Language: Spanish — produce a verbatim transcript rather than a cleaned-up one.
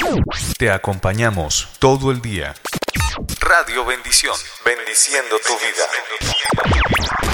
Te acompañamos todo el día. Radio Bendición, bendiciendo tu vida.